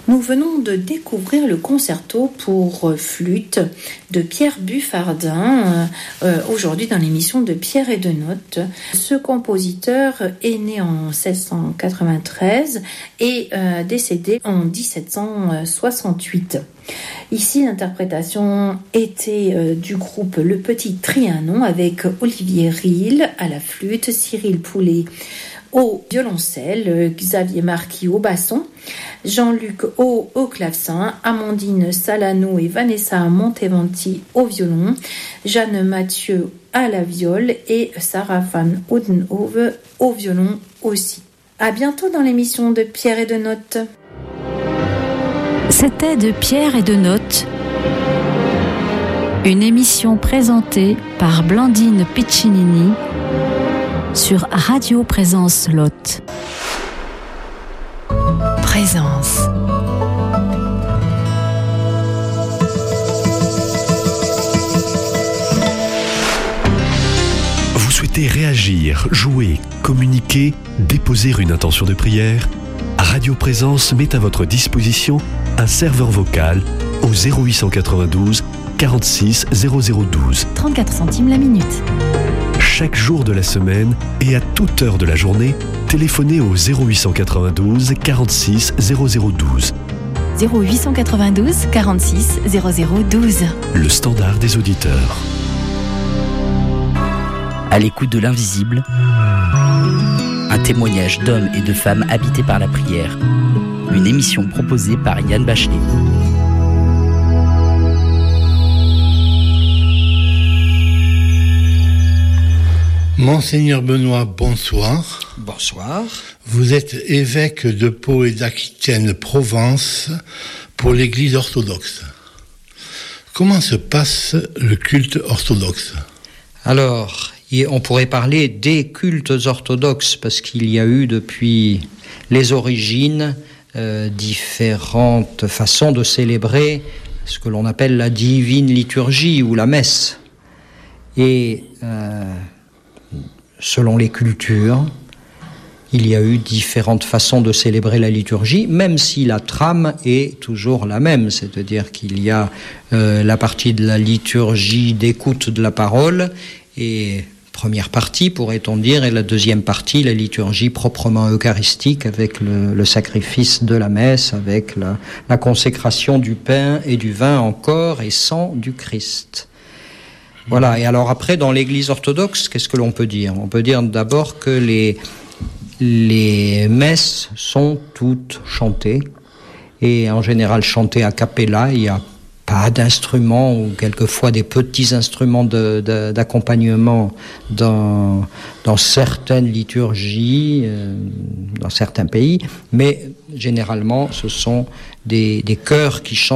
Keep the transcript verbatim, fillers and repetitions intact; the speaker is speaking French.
Nous venons de découvrir le concerto pour flûte de Pierre Buffardin, euh, aujourd'hui dans l'émission de Pierre et de Notes. Ce compositeur est né en seize cent quatre-vingt-treize et euh, décédé en dix-sept cent soixante-huit. Ici, l'interprétation était euh, du groupe Le Petit Trianon avec Olivier Ril à la flûte, Cyril Poulet au violoncelle, Xavier Marquis au basson, Jean-Luc Au au clavecin, Amandine Salano et Vanessa Montevanti au violon, Jeanne Mathieu à la viole et Sarah van Oudenhove au violon aussi. À bientôt dans l'émission de Pierre et de Notes. C'était de Pierre et de Notes, une émission présentée par Blandine Piccinini sur Radio Présence Lot. Présence. Vous souhaitez réagir, jouer, communiquer, déposer une intention de prière ? Radio Présence met à votre disposition un serveur vocal au zéro huit cent quatre-vingt-douze quarante-six zéro zéro douze. trente-quatre centimes la minute. Chaque jour de la semaine et à toute heure de la journée, téléphonez au zéro huit cent quatre-vingt-douze quarante-six zéro zéro douze. zéro huit cent quatre-vingt-douze quarante-six zéro zéro douze. Le standard des auditeurs. À l'écoute de l'invisible, un témoignage d'hommes et de femmes habités par la prière. Une émission proposée par Yann Bachelet. Monseigneur Benoît, bonsoir. Bonsoir. Vous êtes évêque de Pau et d'Aquitaine-Provence pour l'Église orthodoxe. Comment se passe le culte orthodoxe ? Alors, on pourrait parler des cultes orthodoxes parce qu'il y a eu depuis les origines euh, différentes façons de célébrer ce que l'on appelle la divine liturgie ou la messe. Et euh, selon les cultures, il y a eu différentes façons de célébrer la liturgie, même si la trame est toujours la même, c'est-à-dire qu'il y a euh, la partie de la liturgie d'écoute de la parole, et première partie, pourrait-on dire, et la deuxième partie, la liturgie proprement eucharistique, avec le, le sacrifice de la messe, avec la, la consécration du pain et du vin en corps et sang du Christ. Voilà, et alors après, dans l'Église orthodoxe, qu'est-ce que l'on peut dire ? On peut dire d'abord que les, les messes sont toutes chantées, et en général chantées a cappella. Il n'y a pas d'instruments, ou quelquefois des petits instruments de, de, d'accompagnement dans, dans certaines liturgies, euh, dans certains pays, mais généralement ce sont des, des chœurs qui chantent